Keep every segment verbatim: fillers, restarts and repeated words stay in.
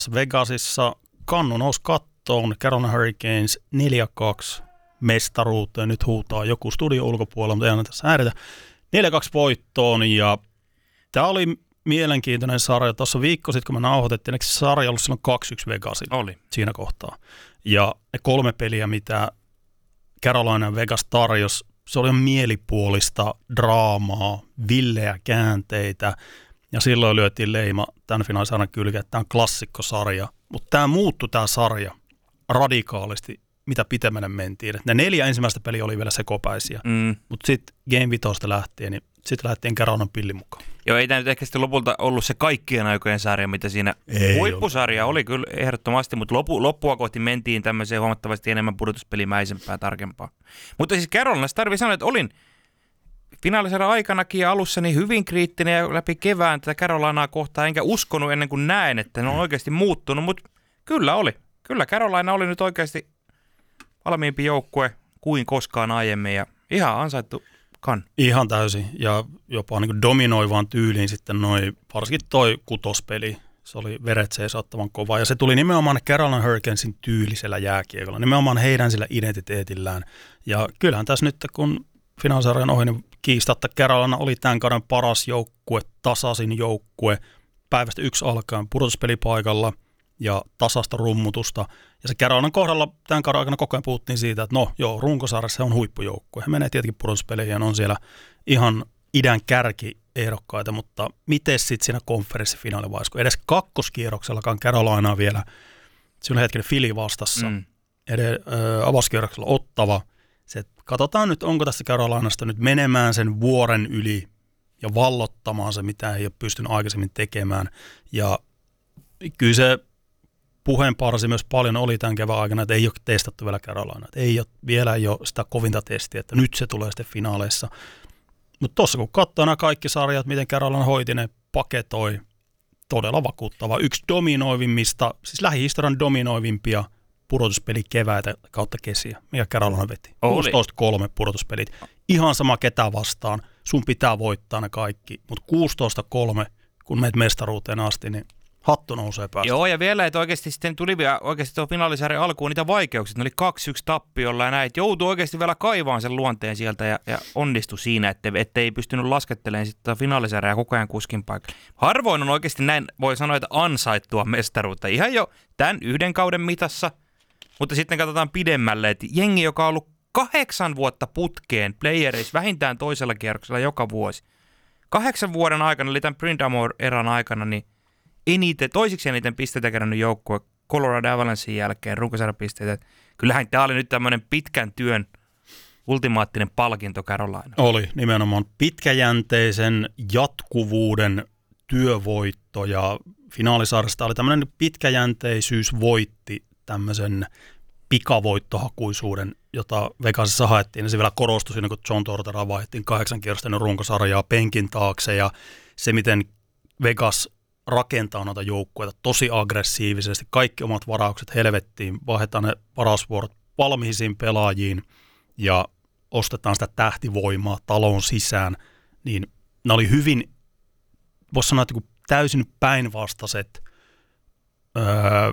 Vegasissa kannu nousi kattoon, Carolina Hurricanes neljä kaksi mestaruuteen. Nyt huutaa joku studio ulkopuolella, mutta ei aina tässä häiritä. neljä kaksi voittoon, ja tämä oli mielenkiintoinen sarja. Tuossa viikko sitten, kun me nauhoitettiin, eikö se sarja ollut silloin kaksi yksi Vegasilla? Oli. Siinä kohtaa. Ja ne kolme peliä, mitä Carolina ja Vegas tarjosi, se oli mielipuolista draamaa, villejä käänteitä, ja silloin lyötiin leima tämän finaalisarjan kylkeen, että tämä on klassikkosarja. Mutta tämä muuttui tämä sarja radikaalisti, mitä pitemmälle mentiin. Et ne neljä ensimmäistä peliä oli vielä sekopäisiä, mm. mutta sitten Game Vitosta lähtien, niin sitten lähttiin Carolinan pillin mukaan. Joo, ei tämä nyt ehkä sitten lopulta ollut se kaikkien aikojen sarja, mitä siinä ei huippusarja ollut. Oli kyllä ehdottomasti, mutta lopu, loppua kohti mentiin tämmöiseen huomattavasti enemmän pudotuspelimäisempää, tarkempaa. Mutta siis Carolinassa tarvii sanoa, että olin finaalisarjan aikanakin ja alussa niin hyvin kriittinen ja läpi kevään tätä Carolinaa kohtaan, enkä uskonut ennen kuin näen, että ne on oikeasti muuttunut, mutta kyllä oli. Kyllä Carolina oli nyt oikeasti valmiimpi joukkue kuin koskaan aiemmin ja ihan ansaittu kan. Ihan täysin, ja jopa niin kuin dominoivaan tyyliin sitten noin, varsinkin toi kutospeli, se oli veret seisottavan kova, ja se tuli nimenomaan Carolina Hurricanesin tyylisellä jääkiekolla, nimenomaan heidän sillä identiteetillään, ja kyllähän tässä nyt, kun finaalisarjan ohi, niin kiistatta Carolina oli tämän kauden paras joukkue, tasaisin joukkue, päivästä yksi alkaen pudotuspelipaikalla, ja tasasta rummutusta. Ja se Carolinan kohdalla tämän kauden aikana koko ajan puhuttiin siitä, että no joo, runkosarjassa se on huippujoukkue. He menee tietenkin pudotuspeleihin ja on siellä ihan idän kärkiehdokkaita, mutta miten sitten siinä konferenssifinaalivaiheessa, kun edes kakkoskierroksellakaan Carolinaa vielä, siinä on hetkinen Philly vastassa, mm. edes, äh, avauskierroksella Ottava. Se, katsotaan nyt, onko tässä Carolinasta nyt menemään sen vuoren yli ja vallottamaan se, mitä ei ole pystynyt aikaisemmin tekemään. Ja kyllä se puheenparsi myös paljon oli tämän kevään aikana, että ei ole testattu vielä Carolina. Että ei ole, vielä ei ole sitä kovinta testiä, että nyt se tulee sitten finaaleissa. Mutta tuossa kun katsoo nämä kaikki sarjat, miten Carolina hoiti, ne paketoi, todella vakuuttava. Yksi dominoivimmista, siis lähihistorian dominoivimpia pudotuspelikeväitä kautta kesiä, mikä Carolina veti. kuusitoista kolme pudotuspelit. Ihan sama ketä vastaan, sun pitää voittaa ne kaikki, mutta kuusitoista kolme, kun meet mestaruuteen asti, niin hattu nousee päästä. Joo, ja vielä, että oikeasti sitten tuli vielä oikeasti tuon finaalisarjan alkuun niitä vaikeuksia. Ne oli kaksi yksi tappiolla ja näin, joutui oikeasti vielä kaivaan sen luonteen sieltä ja, ja onnistui siinä, että ettei pystynyt laskettelemaan sitten finaalisarjaa koko ajan kuskin paikalla. Harvoin on oikeasti näin, voi sanoa, että ansaittua mestaruutta. Ihan jo tämän yhden kauden mitassa, mutta sitten katsotaan pidemmälle, että jengi, joka on ollut kahdeksan vuotta putkeen playereissa vähintään toisella kierroksella joka vuosi. Kahdeksan vuoden aikana, eli tämän Brind'Amour-eran aikana, niin eniten, toisiksi eniten pisteitä kerännyt joukkue Colorado Avalanchen jälkeen, runkosarjapisteitä. Kyllähän tämä oli nyt tämmöinen pitkän työn ultimaattinen palkinto Carolina. Oli nimenomaan pitkäjänteisen jatkuvuuden työvoitto, ja finaalisarjasta oli tämmöinen pitkäjänteisyys voitti tämmöisen pikavoittohakuisuuden, jota Vegasissa haettiin, ja se vielä korostui siinä, kun John Tortoraa vaihdettiin kahdeksan kierrosten runkosarjaa penkin taakse, ja se, miten Vegas rakentaa noita joukkueita tosi aggressiivisesti, kaikki omat varaukset helvettiin, vaihdetaan ne varausvuorot valmiisiin pelaajiin ja ostetaan sitä tähtivoimaa talon sisään, niin ne oli hyvin, voisi sanoa, että täysin päinvastaiset öö,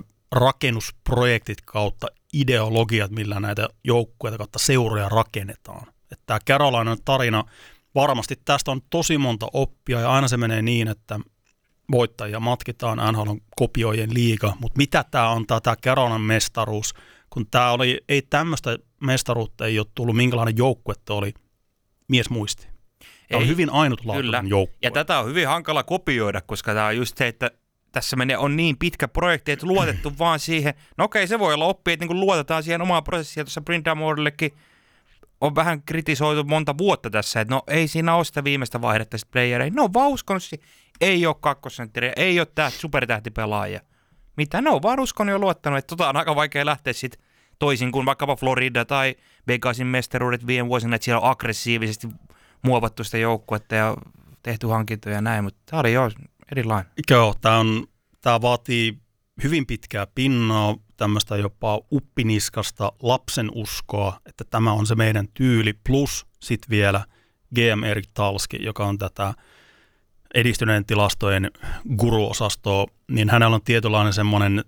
rakennusprojektit kautta ideologiat, millä näitä joukkueita kautta seuroja rakennetaan. Että tämä Carolinan tarina, varmasti tästä on tosi monta oppia, ja aina se menee niin, että voittajia matkitaan, N H L:n kopioijien liiga, mutta mitä tämä antaa, tämä Carolinan mestaruus, kun tämä oli, ei tämmöistä mestaruutta ei ole tullut, minkälainen joukkue oli miesmuisti. Tämä on hyvin ainutlaatuinen joukkue. Ja tätä on hyvin hankala kopioida, koska tämä on just se, että tässä menee, on niin pitkä projekti, että luotettu vaan siihen. No okei, se voi olla oppi, että niin luotetaan siihen omaan prosessiin. Tuossa Brind'Amourillekin on vähän kritisoitu monta vuotta tässä, että no ei siinä ole sitä viimeistä vaihdetta sitten playereihin. No vaan uskonut, ei ole kakkosentteri, ei ole tähti, supertähtipelaaja. Mitä? Ne on vaan uskonut ja luottanut, että tota on aika vaikea lähteä sitten toisin kuin vaikkapa Florida tai Vegasin mestaruudet viime vuosina, että siellä on aggressiivisesti muovattu sitä joukkuetta ja tehty hankintoja ja näin, mutta tämä oli jo erilainen. Joo, tämä, on, tämä vaatii hyvin pitkää pinnaa, tämmöistä jopa uppiniskasta lapsen uskoa, että tämä on se meidän tyyli, plus sitten vielä G M Erik Talski, joka on tätä edistyneen tilastojen guruosastoon, niin hänellä on tietynlainen semmoinen